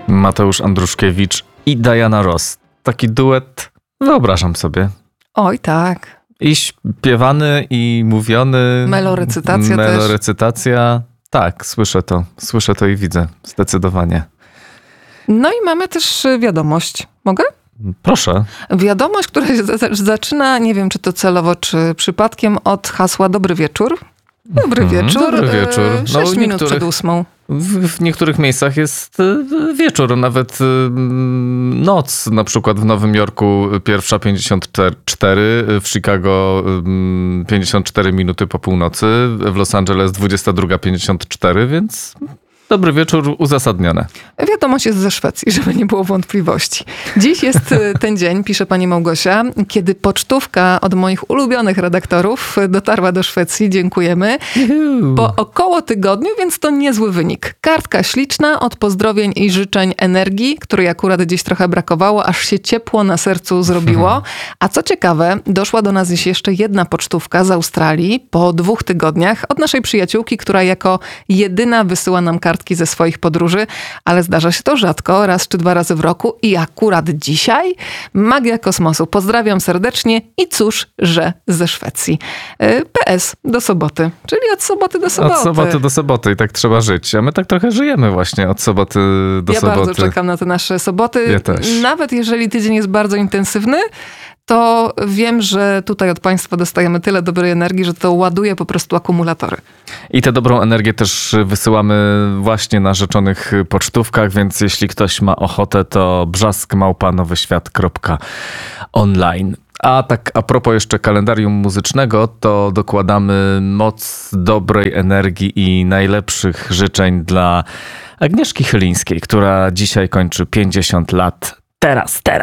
Mateusz Andruszkiewicz i Diana Ross. Taki duet wyobrażam sobie. Oj, tak. I śpiewany, i mówiony. Melorecytacja też. Melorecytacja. Tak, słyszę to i widzę. Zdecydowanie. No i mamy też wiadomość. Mogę? Proszę. Wiadomość, która się zaczyna, nie wiem czy to celowo, czy przypadkiem, od hasła dobry wieczór. Dobry wieczór. Dobry wieczór. 6 minut przed 8. W niektórych miejscach jest wieczór, nawet noc. Na przykład w Nowym Jorku 1:54, w Chicago 54 minuty po północy, w Los Angeles 22:54, więc dobry wieczór uzasadnione. Wiadomość jest ze Szwecji, żeby nie było wątpliwości. Dziś jest ten dzień, pisze pani Małgosia, kiedy pocztówka od moich ulubionych redaktorów dotarła do Szwecji. Dziękujemy. Po około tygodniu, więc to niezły wynik. Kartka śliczna od pozdrowień i życzeń energii, której akurat gdzieś trochę brakowało, aż się ciepło na sercu zrobiło. A co ciekawe, doszła do nas dziś jeszcze jedna pocztówka z Australii po 2 tygodniach od naszej przyjaciółki, która jako jedyna wysyła nam kartki ze swoich podróży, ale zdarza się to rzadko, raz czy 2 razy w roku i akurat dzisiaj magia kosmosu. Pozdrawiam serdecznie i cóż, że ze Szwecji. PS do soboty, czyli od soboty do soboty. Od soboty do soboty i tak trzeba żyć. A my tak trochę żyjemy właśnie od soboty do soboty. Ja bardzo czekam na te nasze soboty. Ja też. Nawet jeżeli tydzień jest bardzo intensywny, to wiem, że tutaj od państwa dostajemy tyle dobrej energii, że to ładuje po prostu akumulatory. I tę dobrą energię też wysyłamy właśnie na rzeczonych pocztówkach, więc jeśli ktoś ma ochotę, to brzask@nowyświat.online. A tak a propos jeszcze kalendarium muzycznego, to dokładamy moc dobrej energii i najlepszych życzeń dla Agnieszki Chylińskiej, która dzisiaj kończy 50 lat. Teraz.